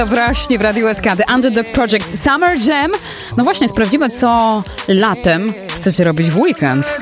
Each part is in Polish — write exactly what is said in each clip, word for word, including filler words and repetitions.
Właśnie w Radiu S K, The Underdog Project Summer Jam. No właśnie, sprawdzimy, co latem chcecie robić w weekend.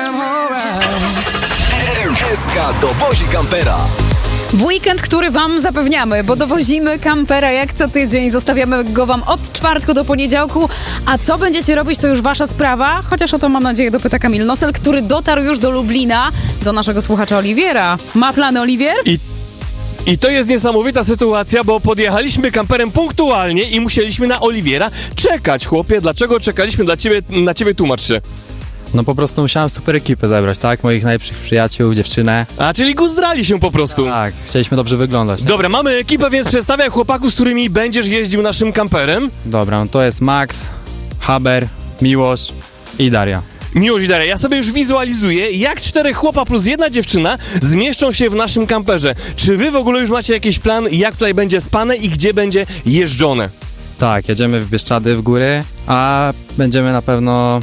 S K dowozi kampera. W weekend, który wam zapewniamy, bo dowozimy kampera jak co tydzień. Zostawiamy go wam od czwartku do poniedziałku. A co będziecie robić, to już wasza sprawa. Chociaż o to, mam nadzieję, dopyta Kamil Nosel, który dotarł już do Lublina, do naszego słuchacza Oliwiera. Ma plany, Oliwier? I I to jest niesamowita sytuacja, bo podjechaliśmy kamperem punktualnie i musieliśmy na Oliwiera czekać. Chłopie, dlaczego czekaliśmy dla ciebie, na ciebie? Tłumacz się. No po prostu musiałem super ekipę zebrać, tak? Moich najlepszych przyjaciół, dziewczynę. A, czyli guzdrali się po prostu. Tak, chcieliśmy dobrze wyglądać. Tak? Dobra, mamy ekipę, więc przedstawiaj chłopaków, z którymi będziesz jeździł naszym kamperem. Dobra, no to jest Max, Haber, Miłosz i Daria. Miłość, Daria, ja sobie już wizualizuję, jak czterech chłopa plus jedna dziewczyna zmieszczą się w naszym kamperze. Czy wy w ogóle już macie jakiś plan, jak tutaj będzie spane i gdzie będzie jeżdżone? Tak, jedziemy w Bieszczady, w góry, a będziemy na pewno...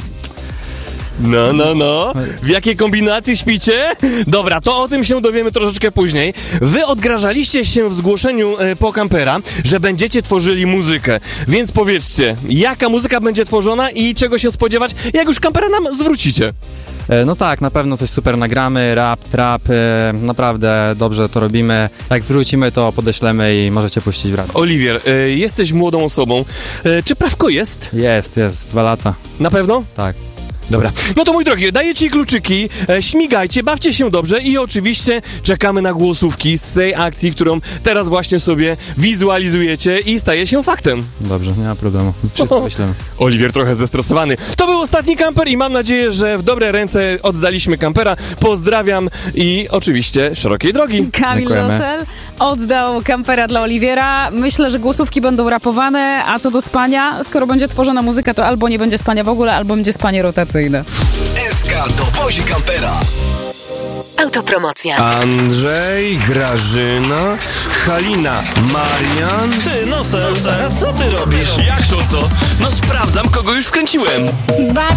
No, no, no. W jakiej kombinacji śpicie? Dobra, to o tym się dowiemy troszeczkę później. Wy odgrażaliście się w zgłoszeniu e, po kampera, że będziecie tworzyli muzykę. Więc powiedzcie, jaka muzyka będzie tworzona i czego się spodziewać, jak już kampera nam zwrócicie? E, no tak, na pewno coś super nagramy, rap, trap, e, naprawdę dobrze to robimy. Jak wrócimy, to podeślemy i możecie puścić w radio. Oliwier, e, jesteś młodą osobą. E, czy prawko jest? Jest, jest, dwa lata. Na pewno? Tak. Dobra, no to mój drogi, daję ci kluczyki, e, śmigajcie, bawcie się dobrze i oczywiście czekamy na głosówki z tej akcji, którą teraz właśnie sobie wizualizujecie i staje się faktem. Dobrze, nie ma problemu. Wszystko wyślemy. Oliwier trochę zestresowany. To był ostatni kamper i mam nadzieję, że w dobre ręce oddaliśmy kampera. Pozdrawiam i oczywiście szerokiej drogi. Kamil Dziękujemy. Nosel oddał kampera dla Oliwiera. Myślę, że głosówki będą rapowane, a co do spania, skoro będzie tworzona muzyka, to albo nie będzie spania w ogóle, albo będzie spanie rotacyjne. S K dowozi kampera. Autopromocja. Andrzej, Grażyna, Halina, Marian. Ty, Nosel, a co ty robisz? Jak to co? No sprawdzam, kogo już wkręciłem. Baw